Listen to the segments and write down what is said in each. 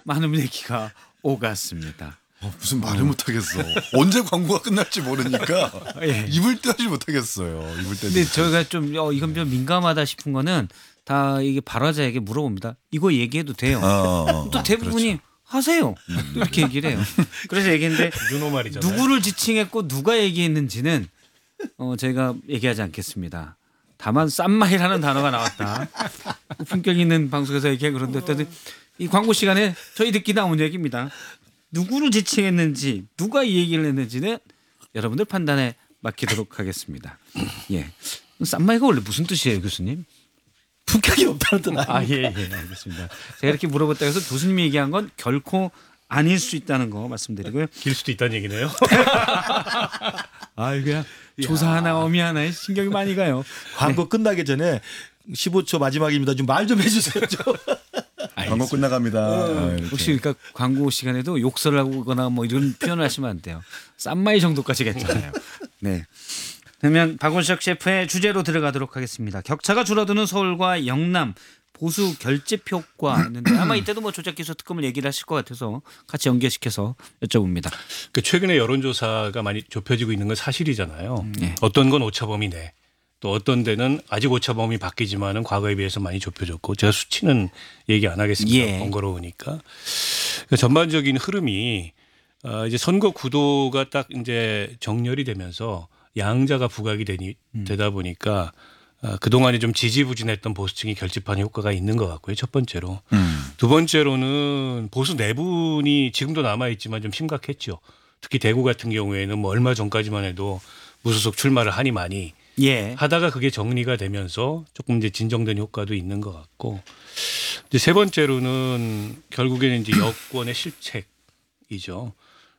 많은 얘기가 오갔습니다. 무슨 말을 못하겠어. 언제 광고가 끝날지 모르니까 예. 입을 떼지 못하겠어요. 입을 떼지. 근데 저희가 좀 이건 좀 민감하다 싶은 거는 다 이게 발화자에게 물어봅니다. 이거 얘기해도 돼요. 또 대부분이 그렇죠. 하세요. 이렇게 얘기를 해요. 그래서 얘기했는데 윤호 말이잖아요. 누구를 지칭했고 누가 얘기했는지는 제가 얘기하지 않겠습니다. 다만 쌈마이라는 단어가 나왔다. 품격 있는 방송에서 얘기해 그런데 이 광고 시간에 저희들끼리 나온 얘기입니다. 누구를 지칭했는지 누가 이 얘기를 했는지는 여러분들 판단에 맡기도록 하겠습니다. 예, 쌈마이가 원래 무슨 뜻이에요, 교수님? 품격이 없다는 뜻 아니에요? 예, 알겠습니다. 제가 이렇게 물어봤다 해서 교수님이 얘기한 건 결코 아닐 수 있다는 거 말씀드리고요. 길 수도 있다는 얘기네요. 그냥 조사 하나 어미 하나에 신경이 많이 가요. 광고 끝나기 전에 15초 마지막입니다. 좀 말 좀 해주세요. 좀. 광고 끝나갑니다. 이렇게. 혹시 그러니까 광고 시간에도 욕설을 하거나 뭐 이런 표현을 하시면 안 돼요. 쌈마이 정도까지 괜찮아요. 네. 그러면 박원석 셰프의 주제로 들어가도록 하겠습니다. 격차가 줄어드는 서울과 영남 보수 결집 효과 있는데 아마 이때도 뭐 조작기소 특검을 얘기를 하실 것 같아서 같이 연계시켜서 여쭤봅니다. 그 최근에 여론조사가 많이 좁혀지고 있는 건 사실이잖아요. 네. 어떤 건 오차범위 내, 또 어떤 데는 아직 오차범위 바뀌지만은 과거에 비해서 많이 좁혀졌고 제가 수치는 얘기 안 하겠습니다. 예. 번거로우니까. 그러니까 전반적인 흐름이 이제 선거 구도가 딱 이제 정렬이 되면서 양자가 부각이 되다 보니까 그동안에 좀 지지부진했던 보수층이 결집하는 효과가 있는 것 같고요. 첫 번째로. 두 번째로는 보수 내분이 지금도 남아있지만 좀 심각했죠. 특히 대구 같은 경우에는 뭐 얼마 전까지만 해도 무소속 출마를 하니 많이 예. 하다가 그게 정리가 되면서 조금 이제 진정된 효과도 있는 것 같고 이제 세 번째로는 결국에는 이제 여권의 실책이죠.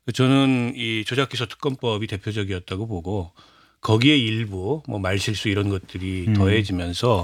저는 이 조작기소 특검법이 대표적이었다고 보고 거기에 일부 뭐 말실수 이런 것들이 더해지면서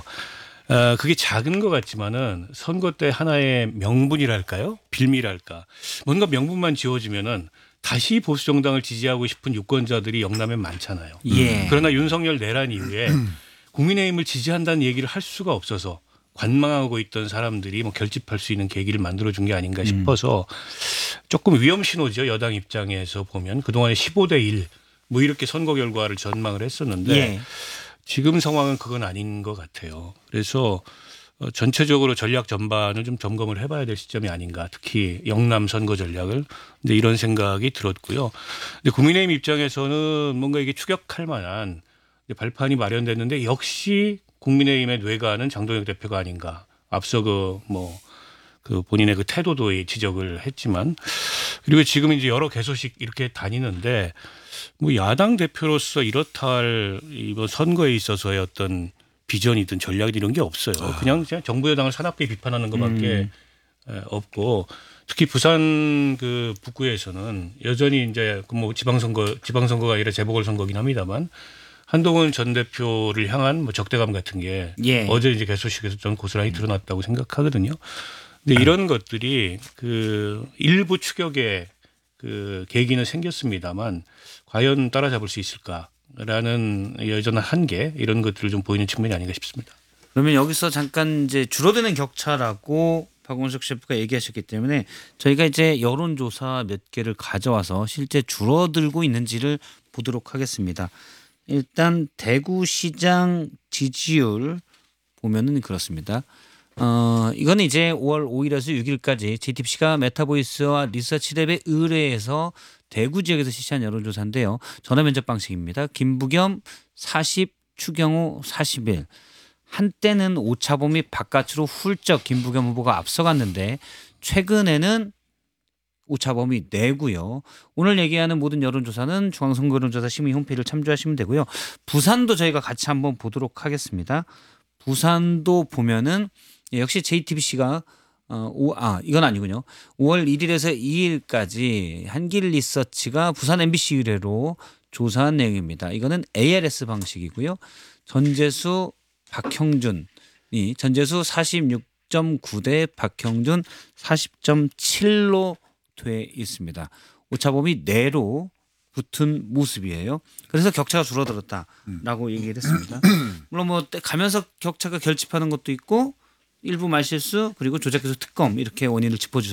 그게 작은 것 같지만은 선거 때 하나의 명분이랄까요? 빌미랄까? 뭔가 명분만 지워지면은 다시 보수 정당을 지지하고 싶은 유권자들이 영남에 많잖아요. 예. 그러나 윤석열 내란 이후에 국민의힘을 지지한다는 얘기를 할 수가 없어서 관망하고 있던 사람들이 뭐 결집할 수 있는 계기를 만들어준 게 아닌가 싶어서 조금 위험 신호죠. 여당 입장에서 보면 그동안에 15대 1 뭐 이렇게 선거 결과를 전망을 했었는데 예. 지금 지금 상황은 그건 아닌 것 같아요. 그래서 전체적으로 전략 전반을 좀 점검을 해봐야 될 시점이 아닌가. 특히 영남 선거 전략을. 근데 이런 생각이 들었고요. 근데 국민의힘 입장에서는 뭔가 이게 추격할 만한 발판이 마련됐는데 역시 국민의힘의 뇌가는 장동혁 대표가 아닌가. 앞서 그 본인의 그 태도도 지적을 했지만 그리고 지금 이제 여러 개소식 이렇게 다니는데 뭐 야당 대표로서 이렇다 할 이번 선거에 있어서의 어떤 비전이든 전략이든 이런 게 없어요. 그냥 정부 여당을 사납게 비판하는 것밖에 없고 특히 부산 그 북구에서는 여전히 이제 뭐 지방선거가 아니라 재보궐선거긴 합니다만 한동훈 전 대표를 향한 뭐 적대감 같은 게 예. 어제 이제 개소식에서 전 고스란히 드러났다고 생각하거든요. 근데 이런 것들이 그 일부 추격의 그 계기는 생겼습니다만 과연 따라잡을 수 있을까라는 여전한 한계 이런 것들을 좀 보이는 측면이 아닌가 싶습니다. 그러면 여기서 잠깐 이제 줄어드는 격차라고 박원석 셰프가 얘기하셨기 때문에 저희가 이제 여론조사 몇 개를 가져와서 실제 줄어들고 있는지를 보도록 하겠습니다. 일단 대구시장 지지율 보면은 그렇습니다. 이거는 이제 5월 5일에서 6일까지 JTBC가 메타보이스와 리서치랩에 의뢰해서 대구 지역에서 실시한 여론조사인데요. 전화 면접 방식입니다. 김부겸 40, 추경호 41. 한때는 오차범위 바깥으로 훌쩍 김부겸 후보가 앞서갔는데 최근에는 오차범위 내고요. 오늘 얘기하는 모든 여론조사는 중앙선거 여론조사 심의 홈페이지를 참조하시면 되고요. 부산도 저희가 같이 한번 보도록 하겠습니다. 부산도 보면은 역시 JTBC가 이건 아니군요. 5월 1일에서 2일까지 한길 리서치가 부산 MBC 의뢰로 조사한 내용입니다. 이거는 ARS 방식이고요. 전재수 박형준이 전재수 46.9대 박형준 40.7로 돼 있습니다. 오차범위 내로 붙은 모습이에요. 그래서 격차가 줄어들었다라고 얘기를 했습니다. 물론 뭐 가면서 격차가 결집하는 것도 있고 일부 말실수 그리고 조작기소 특검 이렇게 원인을 짚어주셨습니다.